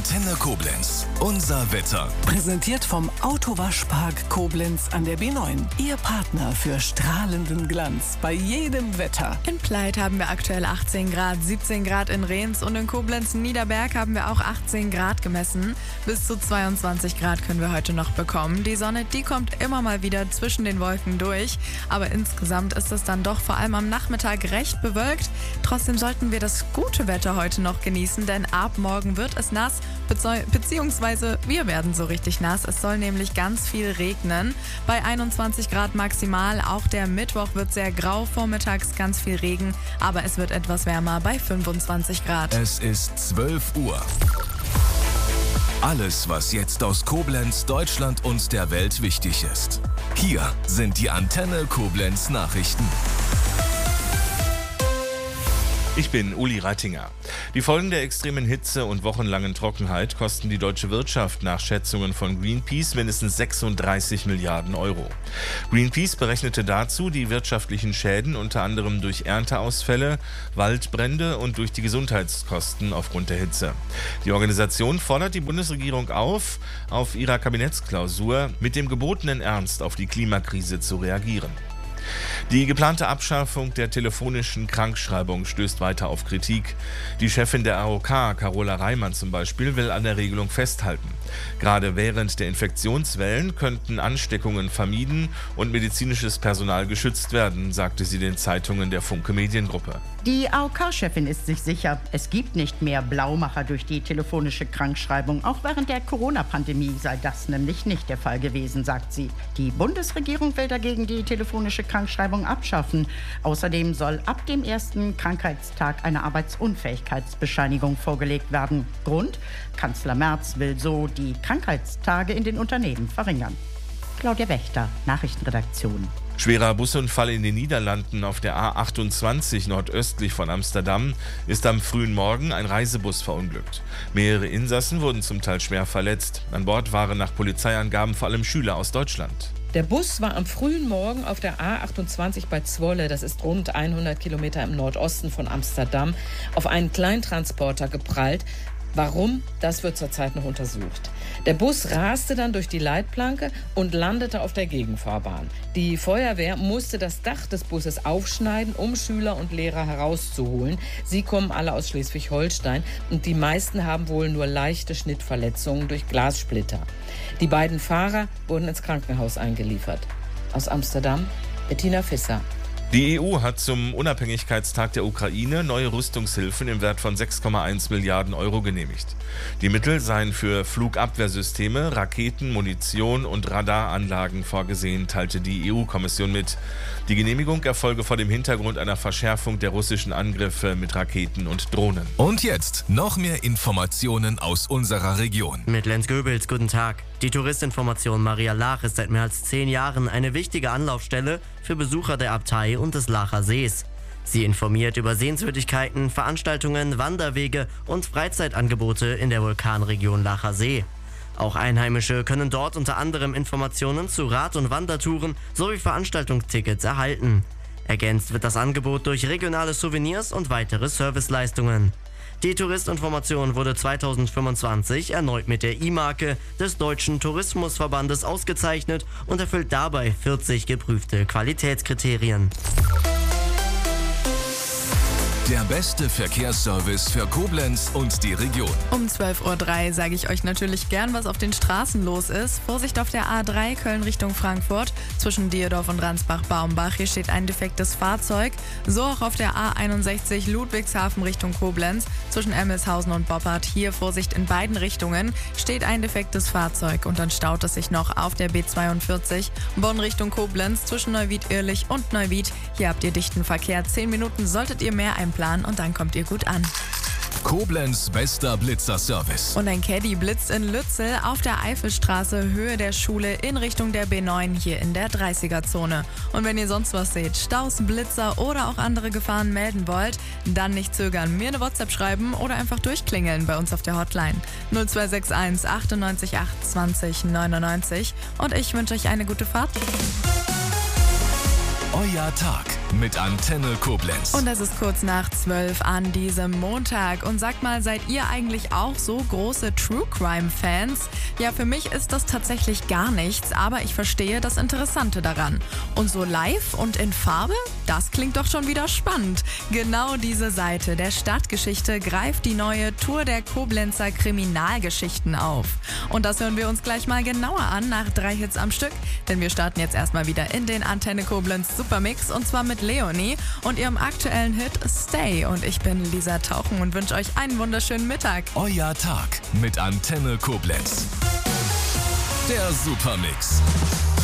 Antenne Koblenz. Unser Wetter. Präsentiert vom Autowaschpark Koblenz an der B9. Ihr Partner für strahlenden Glanz bei jedem Wetter. In Pleit haben wir aktuell 18 Grad, 17 Grad in Rehns und in Koblenz-Niederberg haben wir auch 18 Grad gemessen. Bis zu 22 Grad können wir heute noch bekommen. Die Sonne, die kommt immer mal wieder zwischen den Wolken durch. Aber insgesamt ist es dann doch vor allem am Nachmittag recht bewölkt. Trotzdem sollten wir das gute Wetter heute noch genießen, denn ab morgen wird es nass, beziehungsweise wir werden so richtig nass. Es soll nämlich ganz viel regnen. Bei 21 Grad maximal. Auch der Mittwoch wird sehr grau, vormittags ganz viel Regen, aber es wird etwas wärmer bei 25 Grad. Es ist 12 Uhr. Alles, was jetzt aus Koblenz, Deutschland und der Welt wichtig ist. Hier sind die Antenne Koblenz Nachrichten. Ich bin Uli Reitinger. Die Folgen der extremen Hitze und wochenlangen Trockenheit kosten die deutsche Wirtschaft nach Schätzungen von Greenpeace mindestens 36 Milliarden Euro. Greenpeace berechnete dazu die wirtschaftlichen Schäden unter anderem durch Ernteausfälle, Waldbrände und durch die Gesundheitskosten aufgrund der Hitze. Die Organisation fordert die Bundesregierung auf ihrer Kabinettsklausur mit dem gebotenen Ernst auf die Klimakrise zu reagieren. Die geplante Abschaffung der telefonischen Krankschreibung stößt weiter auf Kritik. Die Chefin der AOK, Carola Reimann zum Beispiel, will an der Regelung festhalten. Gerade während der Infektionswellen könnten Ansteckungen vermieden und medizinisches Personal geschützt werden, sagte sie den Zeitungen der Funke Mediengruppe. Die AOK-Chefin ist sich sicher, es gibt nicht mehr Blaumacher durch die telefonische Krankschreibung. Auch während der Corona-Pandemie sei das nämlich nicht der Fall gewesen, sagt sie. Die Bundesregierung will dagegen die telefonische Krankschreibung abschaffen. Außerdem soll ab dem ersten Krankheitstag eine Arbeitsunfähigkeitsbescheinigung vorgelegt werden. Grund: Kanzler Merz will so die Krankheitstage in den Unternehmen verringern. Claudia Wächter, Nachrichtenredaktion. Schwerer Busunfall in den Niederlanden auf der A28 nordöstlich von Amsterdam ist am frühen Morgen ein Reisebus verunglückt. Mehrere Insassen wurden zum Teil schwer verletzt. An Bord waren nach Polizeiangaben vor allem Schüler aus Deutschland. Der Bus war am frühen Morgen auf der A28 bei Zwolle, das ist rund 100 Kilometer im Nordosten von Amsterdam, auf einen Kleintransporter geprallt. Warum? Das wird zurzeit noch untersucht. Der Bus raste dann durch die Leitplanke und landete auf der Gegenfahrbahn. Die Feuerwehr musste das Dach des Busses aufschneiden, um Schüler und Lehrer herauszuholen. Sie kommen alle aus Schleswig-Holstein und die meisten haben wohl nur leichte Schnittverletzungen durch Glassplitter. Die beiden Fahrer wurden ins Krankenhaus eingeliefert. Aus Amsterdam, Bettina Visser. Die EU hat zum Unabhängigkeitstag der Ukraine neue Rüstungshilfen im Wert von 6,1 Milliarden Euro genehmigt. Die Mittel seien für Flugabwehrsysteme, Raketen, Munition und Radaranlagen vorgesehen, teilte die EU-Kommission mit. Die Genehmigung erfolge vor dem Hintergrund einer Verschärfung der russischen Angriffe mit Raketen und Drohnen. Und jetzt noch mehr Informationen aus unserer Region. Mit Lenz Goebels, guten Tag. Die Touristinformation Maria Laach ist seit mehr als 10 Jahren eine wichtige Anlaufstelle für Besucher der Abtei und des Laacher Sees. Sie informiert über Sehenswürdigkeiten, Veranstaltungen, Wanderwege und Freizeitangebote in der Vulkanregion Laacher See. Auch Einheimische können dort unter anderem Informationen zu Rad- und Wandertouren sowie Veranstaltungstickets erhalten. Ergänzt wird das Angebot durch regionale Souvenirs und weitere Serviceleistungen. Die Touristinformation wurde 2025 erneut mit der I-Marke des Deutschen Tourismusverbandes ausgezeichnet und erfüllt dabei 40 geprüfte Qualitätskriterien. Der beste Verkehrsservice für Koblenz und die Region. Um 12.03 Uhr sage ich euch natürlich gern, was auf den Straßen los ist. Vorsicht auf der A3 Köln Richtung Frankfurt. Zwischen Dierdorf und Ransbach-Baumbach. Hier steht ein defektes Fahrzeug. So auch auf der A61 Ludwigshafen Richtung Koblenz. Zwischen Emmelshausen und Boppard. Hier Vorsicht in beiden Richtungen. Steht ein defektes Fahrzeug. Und dann staut es sich noch auf der B42 Bonn Richtung Koblenz. Zwischen Neuwied-Irlich und Neuwied. Hier habt ihr dichten Verkehr. 10 Minuten solltet ihr mehr einplanen und dann kommt ihr gut an. Koblenz bester Blitzerservice. Und ein Caddy blitzt in Lützel auf der Eifelstraße Höhe der Schule in Richtung der B9 hier in der 30er-Zone. Und wenn ihr sonst was seht, Staus, Blitzer oder auch andere Gefahren melden wollt, dann nicht zögern, mir eine WhatsApp schreiben oder einfach durchklingeln bei uns auf der Hotline 0261 98 8 20 99 und ich wünsche euch eine gute Fahrt. Euer Tag. mit Antenne Koblenz. Und es ist kurz nach 12 an diesem Montag. Und sagt mal, seid ihr eigentlich auch so große True Crime Fans? Ja, für mich ist das tatsächlich gar nichts, aber ich verstehe das Interessante daran. Und so live und in Farbe? Das klingt doch schon wieder spannend. Genau diese Seite der Stadtgeschichte greift die neue Tour der Koblenzer Kriminalgeschichten auf. Und das hören wir uns gleich mal genauer an nach 3 Hits am Stück, denn wir starten jetzt erstmal wieder in den Antenne Koblenz Supermix und zwar mit Leonie und ihrem aktuellen Hit Stay. Und ich bin Lisa Tauchen und wünsche euch einen wunderschönen Mittag. Euer Tag mit Antenne Koblenz. Der Supermix.